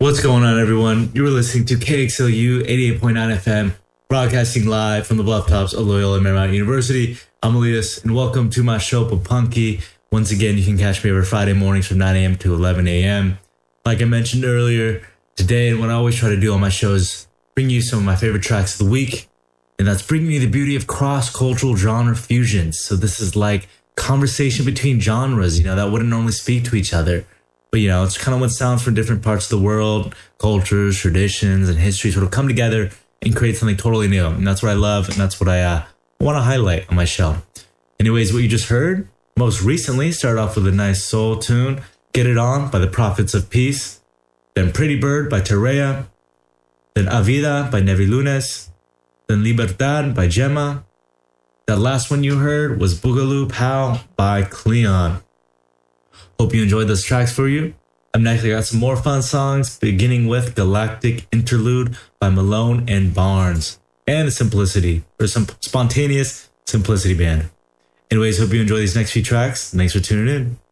What's going on, everyone? You're listening to KXLU 88.9 FM, broadcasting live from the bluff tops of Loyola Marymount University. I'm Elias, and welcome to my show, Papunky. Once again, you can catch me every Friday mornings from 9 a.m. to 11 a.m. Like I mentioned earlier, today, and what I always try to do on my show is bring you some of my favorite tracks of the week, and that's bringing you the beauty of cross-cultural genre fusions. So this is like conversation between genres, that wouldn't normally speak to each other. But, it's kind of when sounds from different parts of the world, cultures, traditions, and history sort of come together and create something totally new. And that's what I love, and that's what I want to highlight on my show. Anyways, what you just heard, most recently, started off with a nice soul tune, Get It On by the Prophets of Peace, then Pretty Bird by Terrea, then Avida by Nevi Lunes, then Libertad by Gemma. That last one you heard was Boogaloo Pow by Cleon. Hope you enjoyed those tracks for you. Up next, I got some more fun songs, beginning with Galactic Interlude by Malone and Barnes, and Simplicity, or some Spontaneous Simplicity Band. Anyways, hope you enjoy these next few tracks. Thanks for tuning in.